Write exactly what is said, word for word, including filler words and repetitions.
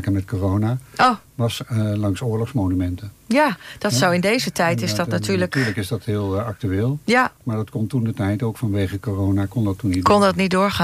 maken met corona... Oh. was uh, langs oorlogsmonumenten. Ja, dat ja. zou in deze tijd is en, dat en, natuurlijk... Natuurlijk is dat heel uh, actueel. Ja. Maar dat kon toen de tijd ook vanwege corona, kon dat toen niet Kon door. dat niet doorgaan.